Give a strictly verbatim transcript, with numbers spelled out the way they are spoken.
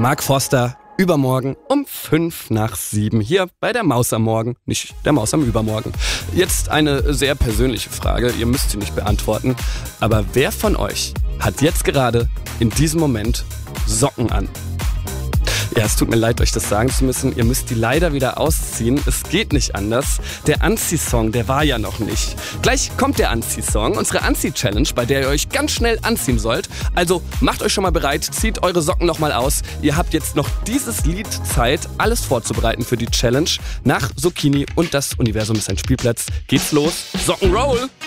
Mark Forster, übermorgen um fünf nach sieben hier bei der Maus am Morgen, nicht der Maus am Übermorgen. Jetzt eine sehr persönliche Frage, ihr müsst sie nicht beantworten, aber wer von euch hat jetzt gerade in diesem Moment Socken an? Ja, es tut mir leid, euch das sagen zu müssen. Ihr müsst die leider wieder ausziehen. Es geht nicht anders. Der Anzieh-Song, der war ja noch nicht. Gleich kommt der Anzieh-Song, unsere Anzieh-Challenge, bei der ihr euch ganz schnell anziehen sollt. Also macht euch schon mal bereit, zieht eure Socken nochmal aus. Ihr habt jetzt noch dieses Lied Zeit, alles vorzubereiten für die Challenge. Nach Zucchini und das Universum ist ein Spielplatz geht's los. Sockenroll!